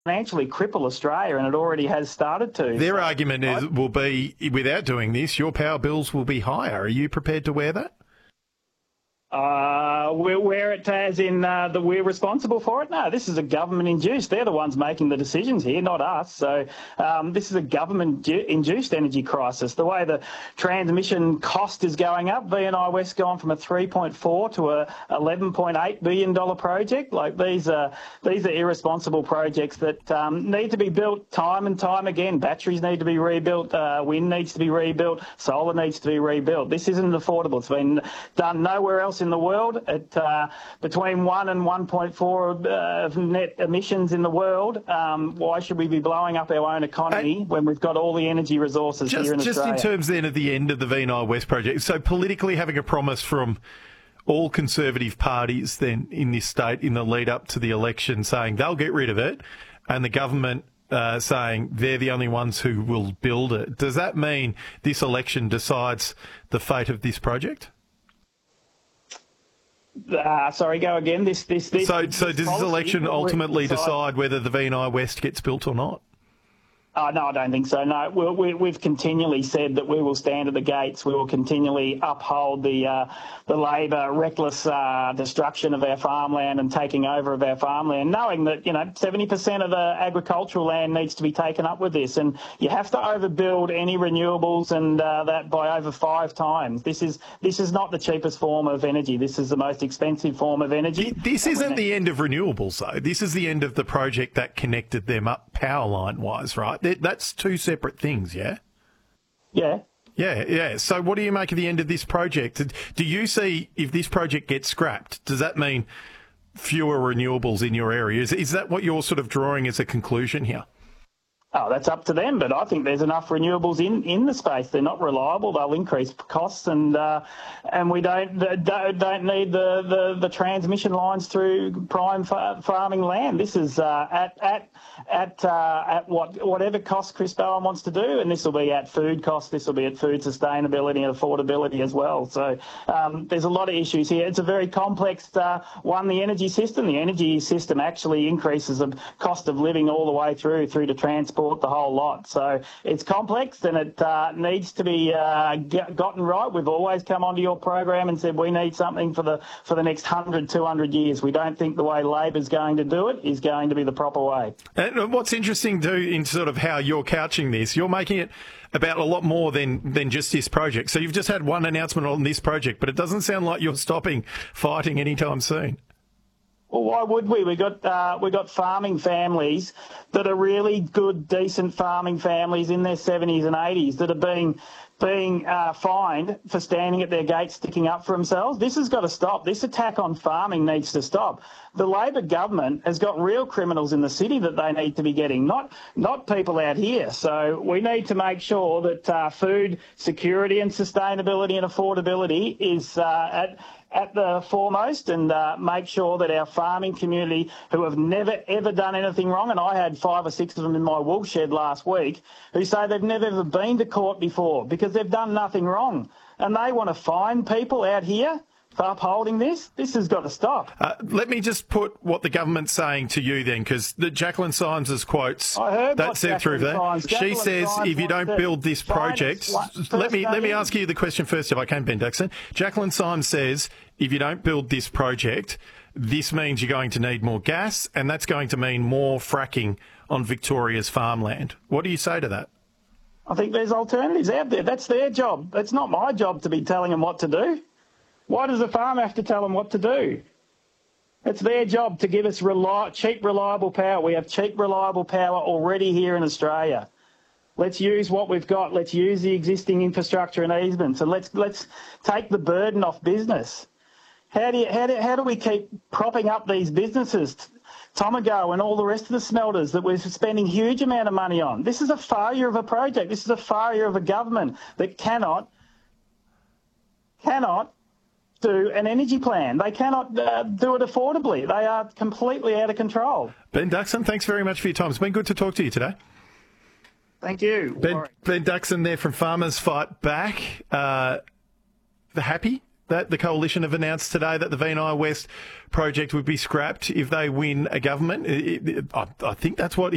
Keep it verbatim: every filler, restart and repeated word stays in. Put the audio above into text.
financially cripple Australia, and it already has started to. Their so, argument is, will be, without doing this, your power bills will be higher. Are you prepared to wear that? Uh, we'll wear it as in uh, that we're responsible for it? No, this is a government-induced. They're the ones making the decisions here, not us. So um, this is a government-induced energy crisis. The way the transmission cost is going up, V and I West gone from a three point four to a eleven point eight billion dollars project. Like these are these are irresponsible projects that um, need to be built time and time again. Batteries need to be rebuilt. Uh, wind needs to be rebuilt. Solar needs to be rebuilt. This isn't affordable. It's been done nowhere else in the world. At uh, between one and one point four uh, of net emissions in the world. Um, why should we be blowing up our own economy and when we've got all the energy resources just, here in just Australia? Just in terms then of the end of the V and I West project, so politically having a promise from all Conservative parties then in this state in the lead up to the election saying they'll get rid of it, and the government uh, saying they're the only ones who will build it. Does that mean this election decides the fate of this project? Uh, sorry, go again. This, this, this. So, this so does this election ultimately decide, decide whether the V and I West gets built or not? Oh, no, I don't think so. No, we, we, we've continually said that we will stand at the gates. We will continually uphold the uh, the Labor reckless uh, destruction of our farmland and taking over of our farmland, knowing that, you know, seventy percent of the agricultural land needs to be taken up with this. And you have to overbuild any renewables and uh, that by over five times. This is this is not the cheapest form of energy. This is the most expensive form of energy. This isn't the end of renewables, though. This is the end of the project that connected them up power line-wise, right? That's two separate things, yeah? Yeah. Yeah, yeah. So what do you make of the end of this project? Do you see, if this project gets scrapped, does that mean fewer renewables in your area? Is, is that what you're sort of drawing as a conclusion here? Oh, that's up to them, but I think there's enough renewables in, in the space. They're not reliable. They'll increase costs, and uh, and we don't don't, don't need the, the, the transmission lines through prime far, farming land. This is uh, at at at uh, at what whatever cost Chris Bowen wants to do, and this will be at food costs. This will be at food sustainability and affordability as well. So um, there's a lot of issues here. It's a very complex uh, one. The energy system. The energy system actually increases the cost of living all the way through through to transport. The whole lot. So it's complex and it uh, needs to be uh, get, gotten right. We've always come onto your program and said we need something for the for the next one hundred, two hundred years. We don't think the way Labor's going to do it is going to be the proper way. And what's interesting, too, in sort of how you're couching this, you're making it about a lot more than, than just this project. So you've just had one announcement on this project, but it doesn't sound like you're stopping fighting anytime soon. Well, why would we? We got uh, we got farming families that are really good, decent farming families in their seventies and eighties that are being being uh, fined for standing at their gates, sticking up for themselves. This has got to stop. This attack on farming needs to stop. The Labor government has got real criminals in the city that they need to be getting, not not people out here. So we need to make sure that uh, food security and sustainability and affordability is uh, at at the foremost, and uh, make sure that our farming community, who have never ever done anything wrong, and I had five or six of them in my wool shed last week, who say they've never ever been to court before because they've done nothing wrong, and they want to fine people out here for upholding this. This has got to stop. Uh, let me just put what the government's saying to you then, because the Jacqueline Symes' quotes, I heard that said through there. She says, if you don't build this project, let me let me ask you the question first, if I can, Ben Duxton. Jacqueline Symes says, if you don't build this project, this means you're going to need more gas, and that's going to mean more fracking on Victoria's farmland. What do you say to that? I think there's alternatives out there. That's their job. It's not my job to be telling them what to do. Why does the farmer have to tell them what to do? It's their job to give us reli- cheap, reliable power. We have cheap, reliable power already here in Australia. Let's use what we've got. Let's use the existing infrastructure and easements, and let's let's take the burden off business. How do you, how do how do we keep propping up these businesses, Tomago and all the rest of the smelters that we're spending huge amount of money on? This is a failure of a project. This is a failure of a government that cannot cannot. do an energy plan. They cannot uh, do it affordably. They are completely out of control. Ben Duxton, thanks very much for your time. It's been good to talk to you today. Thank you. Ben, Ben Duxton there from Farmers Fight Back. Uh, happy that the Coalition have announced today that the V and I West project would be scrapped if they win a government. It, it, I, I think that's what